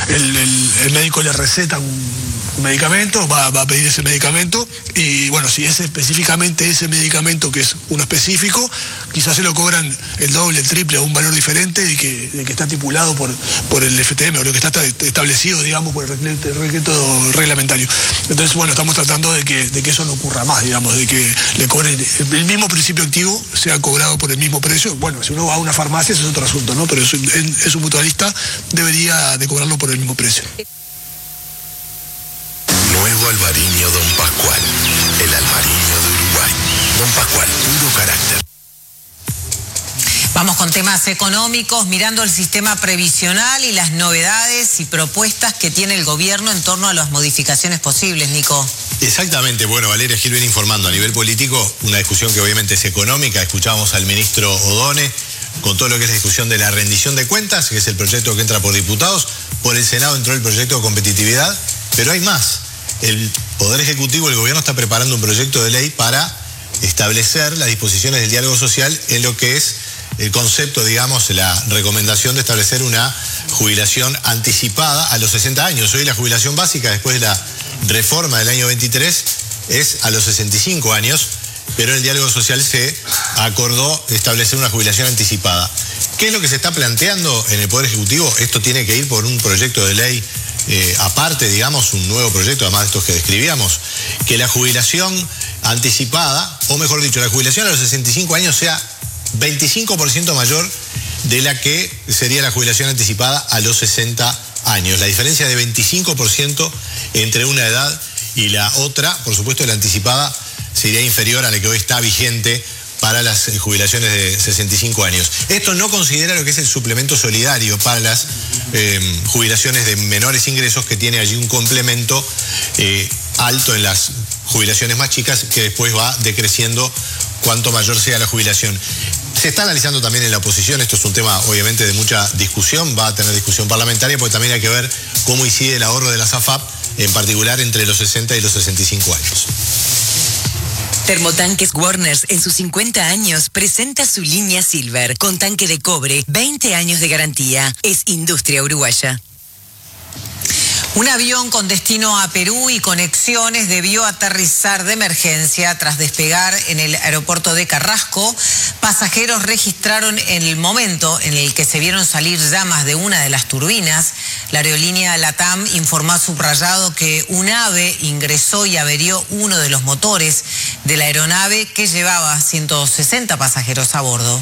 el médico le receta un medicamento, va a pedir ese medicamento y bueno, si es específicamente ese medicamento que es uno específico, quizás se lo cobran el doble, el triple o un valor diferente de que está estipulado por el FTM o lo que está establecido, digamos, por el decreto reglamentario. Entonces, bueno, estamos tratando de que eso no ocurra más, digamos, de que le cobren el mismo principio activo, sea cobrado por el mismo precio. Bueno, si uno va a una farmacia, eso es otro asunto, ¿no? Pero es un mutualista, debería de cobrarlo por el mismo precio. Nuevo Albariño Don Pascual, el Albariño de Uruguay. Don Pascual, puro carácter. Vamos con temas económicos, mirando el sistema previsional y las novedades y propuestas que tiene el gobierno en torno a las modificaciones posibles, Nico. Exactamente, bueno, Valeria Gil viene informando a nivel político, una discusión que obviamente es económica. Escuchábamos al ministro O'Donnell con todo lo que es la discusión de la rendición de cuentas, que es el proyecto que entra por diputados. Por el Senado entró el proyecto de competitividad, pero hay más. El Poder Ejecutivo, el gobierno está preparando un proyecto de ley para establecer las disposiciones del diálogo social en lo que es el concepto, digamos, la recomendación de establecer una jubilación anticipada a los 60 años. Hoy la jubilación básica, después de la reforma del año 23, es a los 65 años, pero en el diálogo social se acordó establecer una jubilación anticipada. ¿Qué es lo que se está planteando en el Poder Ejecutivo? Esto tiene que ir por un proyecto de ley aparte, digamos, un nuevo proyecto, además de estos que describíamos, que la jubilación anticipada, o mejor dicho, la jubilación a los 65 años sea 25% mayor de la que sería la jubilación anticipada a los 60 años. La diferencia de 25% entre una edad y la otra, por supuesto, la anticipada sería inferior a la que hoy está vigente para las jubilaciones de 65 años. Esto no considera lo que es el suplemento solidario para las jubilaciones de menores ingresos, que tiene allí un complemento alto en las jubilaciones más chicas, que después va decreciendo cuanto mayor sea la jubilación. Se está analizando también en la oposición, esto es un tema obviamente de mucha discusión, va a tener discusión parlamentaria, porque también hay que ver cómo incide el ahorro de la SAFAP, en particular entre los 60 y los 65 años. Termotanques Warners en sus 50 años presenta su línea Silver con tanque de cobre, 20 años de garantía. Es industria uruguaya. Un avión con destino a Perú y conexiones debió aterrizar de emergencia tras despegar en el aeropuerto de Carrasco. Pasajeros registraron el momento en el que se vieron salir llamas de una de las turbinas. La aerolínea LATAM informó a subrayado que un ave ingresó y averió uno de los motores de la aeronave que llevaba 160 pasajeros a bordo.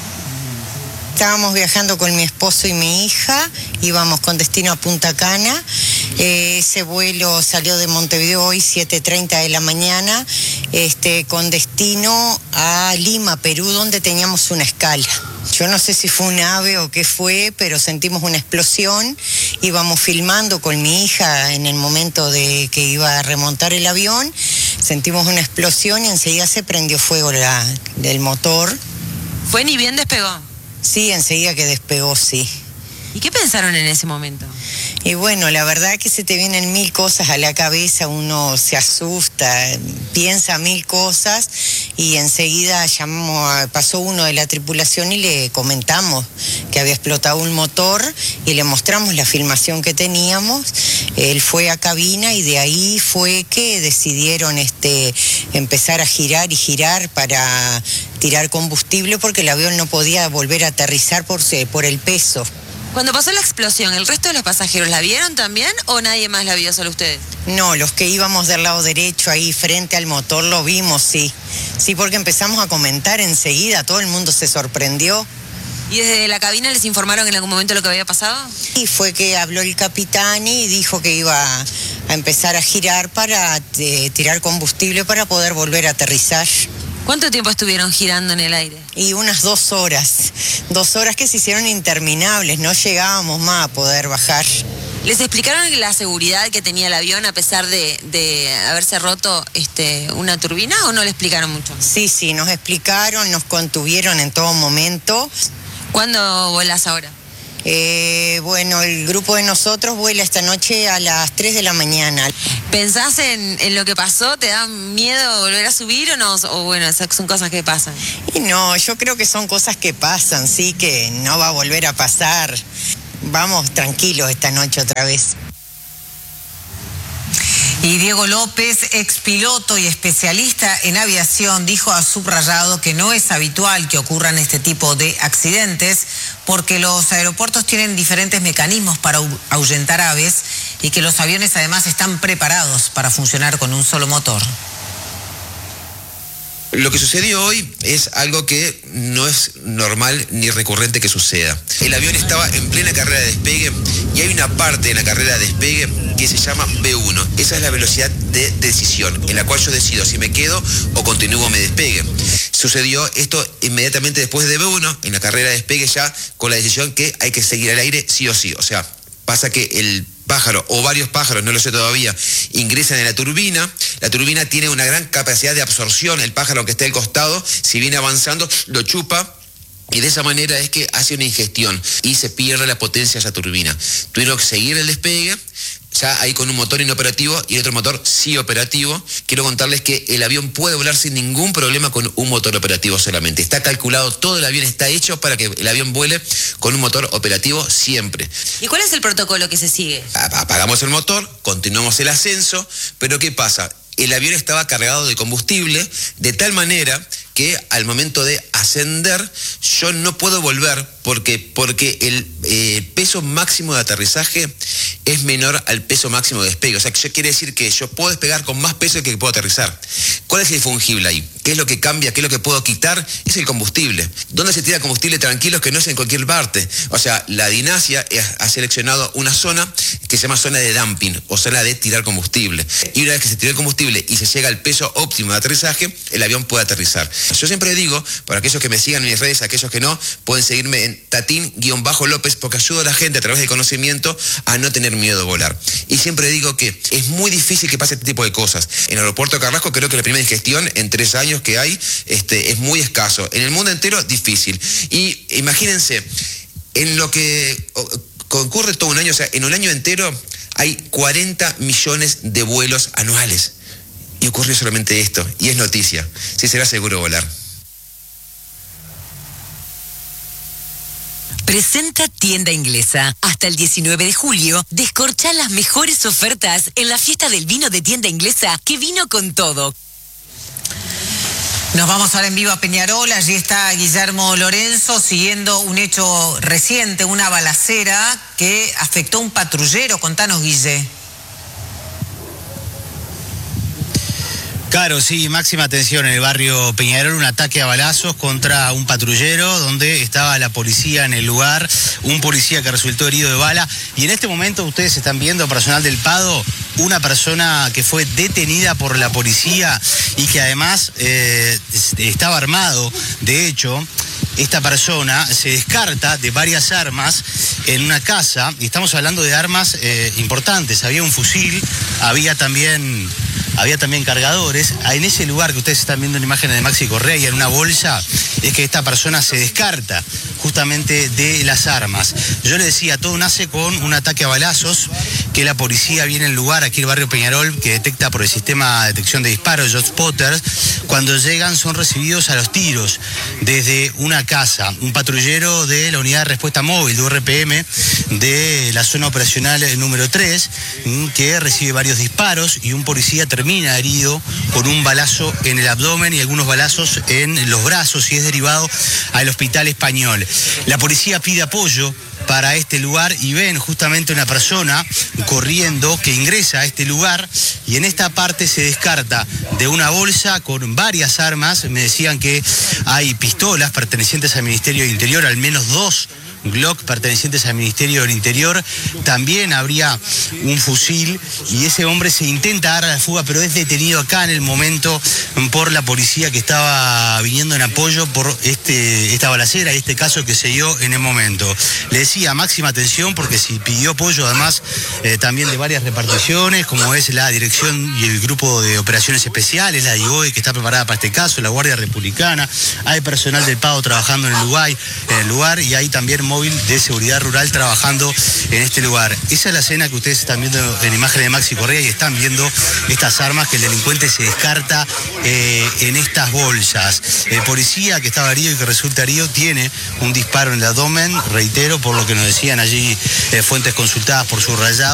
Estábamos viajando con mi esposo y mi hija, íbamos con destino a Punta Cana. Ese vuelo salió de Montevideo hoy 7:30 de la mañana, con destino a Lima, Perú, donde teníamos una escala. Yo no sé si fue un ave o qué fue, pero sentimos una explosión. Íbamos filmando con mi hija en el momento de que iba a remontar el avión. Sentimos una explosión y enseguida se prendió fuego del motor. ¿Fue ni bien despegó? Sí, enseguida que despegó, sí. ¿Y qué pensaron en ese momento? Y bueno, la verdad que se te vienen mil cosas a la cabeza, uno se asusta, piensa mil cosas y enseguida pasó uno de la tripulación y le comentamos que había explotado un motor y le mostramos la filmación que teníamos. Él fue a cabina y de ahí fue que decidieron empezar a girar y girar para tirar combustible, porque el avión no podía volver a aterrizar por el peso. Cuando pasó la explosión, ¿el resto de los pasajeros la vieron también o nadie más la vio, solo ustedes? No, los que íbamos del lado derecho ahí frente al motor lo vimos, sí. Sí, porque empezamos a comentar enseguida, todo el mundo se sorprendió. ¿Y desde la cabina les informaron en algún momento lo que había pasado? Sí, fue que habló el capitán y dijo que iba a empezar a girar para tirar combustible para poder volver a aterrizar. ¿Cuánto tiempo estuvieron girando en el aire? Y unas 2 horas. 2 horas que se hicieron interminables, no llegábamos más a poder bajar. ¿Les explicaron la seguridad que tenía el avión a pesar de haberse roto una turbina o no le explicaron mucho? Sí, nos explicaron, nos contuvieron en todo momento. ¿Cuándo volás ahora? Bueno, el grupo de nosotros vuela esta noche a las 3 de la mañana. ¿Pensás en lo que pasó? ¿Te da miedo volver a subir o no? O bueno, esas son cosas que pasan. Y no, yo creo que son cosas que pasan, sí, que no va a volver a pasar. vamos tranquilos esta noche otra vez. Y Diego López, expiloto y especialista en aviación, ha subrayado que no es habitual que ocurran este tipo de accidentes porque los aeropuertos tienen diferentes mecanismos para ahuyentar aves y que los aviones además están preparados para funcionar con un solo motor. Lo que sucedió hoy es algo que no es normal ni recurrente que suceda. El avión estaba en plena carrera de despegue y hay una parte en la carrera de despegue que se llama B1. Esa es la velocidad de decisión, en la cual yo decido si me quedo o continúo mi despegue. Sucedió esto inmediatamente después de B1, en la carrera de despegue ya con la decisión que hay que seguir al aire sí o sí. O sea, pasa que el pájaro o varios pájaros, no lo sé todavía, ingresan en la turbina. La turbina tiene una gran capacidad de absorción. El pájaro que esté al costado, si viene avanzando, lo chupa. Y de esa manera es que hace una ingestión y se pierde la potencia de esa turbina. Tuvieron que seguir el despegue, ya ahí con un motor inoperativo y otro motor sí operativo. Quiero contarles que el avión puede volar sin ningún problema con un motor operativo solamente. Está calculado, todo el avión está hecho para que el avión vuele con un motor operativo siempre. ¿Y cuál es el protocolo que se sigue? Apagamos el motor, continuamos el ascenso, pero ¿qué pasa? El avión estaba cargado de combustible de tal manera que al momento de ascender yo no puedo volver porque el peso máximo de aterrizaje es menor al peso máximo de despegue. O sea, que eso quiere decir que yo puedo despegar con más peso que puedo aterrizar. ¿Cuál es el fungible ahí? ¿Qué es lo que cambia? ¿Qué es lo que puedo quitar? Es el combustible. ¿Dónde se tira combustible tranquilos que no es en cualquier parte? O sea, la DINASIA ha seleccionado una zona que se llama zona de dumping o zona de tirar combustible. Y una vez que se tira el combustible y se llega al peso óptimo de aterrizaje, el avión puede aterrizar. Yo siempre digo, para aquellos que me sigan en mis redes, aquellos que no, pueden seguirme en Tatín-López porque ayudo a la gente a través del conocimiento a no tener miedo de volar. Y siempre digo que es muy difícil que pase este tipo de cosas. En el aeropuerto de Carrasco creo que la primera ingestión en 3 años que hay es muy escaso. En el mundo entero difícil. Y imagínense, en lo que concurre todo un año, o sea, en un año entero hay 40 millones de vuelos anuales. Y ocurrió solamente esto, y es noticia. Sí, será seguro volar. Presenta Tienda Inglesa. Hasta el 19 de julio, descorchá las mejores ofertas en la fiesta del vino de Tienda Inglesa, que vino con todo. Nos vamos ahora en vivo a Peñarol. Allí está Guillermo Lorenzo siguiendo un hecho reciente, una balacera que afectó a un patrullero. Contanos, Guille. Claro, sí, máxima atención en el barrio Peñarol, un ataque a balazos contra un patrullero donde estaba la policía en el lugar, un policía que resultó herido de bala. Y en este momento ustedes están viendo, personal del PADO, una persona que fue detenida por la policía y que además estaba armado. De hecho, esta persona se descarta de varias armas en una casa, y estamos hablando de armas importantes. Había un fusil, había también cargadores. En ese lugar que ustedes están viendo en imágenes de Maxi Correa y en una bolsa, es que esta persona se descarta justamente de las armas. Yo le decía, todo nace con un ataque a balazos, que la policía viene al lugar, aquí el barrio Peñarol, que detecta por el sistema de detección de disparos, JotSpotter. Cuando llegan son recibidos a los tiros desde una casa. Un patrullero de la unidad de respuesta móvil de URPM de la zona operacional número 3, que recibe varios disparos, y un policía termina herido con un balazo en el abdomen y algunos balazos en los brazos, y es derivado al Hospital Español. La policía pide apoyo para este lugar y ven justamente una persona corriendo que ingresa a este lugar, y en esta parte se descarta de una bolsa con varias armas. Me decían que hay pistolas pertenecientes al Ministerio del Interior, al menos 2 Glock pertenecientes al Ministerio del Interior. También habría un fusil, y ese hombre se intenta dar a la fuga, pero es detenido acá en el momento por la policía que estaba viniendo en apoyo por esta balacera y este caso que se dio en el momento. Le decía, máxima atención, porque si pidió apoyo además también de varias reparticiones, como es la dirección y el grupo de operaciones especiales, la DIGOE, que está preparada para este caso, la Guardia Republicana. Hay personal del PADO trabajando en el lugar, y hay también móvil de seguridad rural trabajando en este lugar. Esa es la escena que ustedes están viendo en imágenes de Maxi Correa y están viendo estas armas que el delincuente se descarta en estas bolsas. El policía que estaba herido y que resulta herido tiene un disparo en el abdomen, reitero, por lo que nos decían allí fuentes consultadas por su rayado.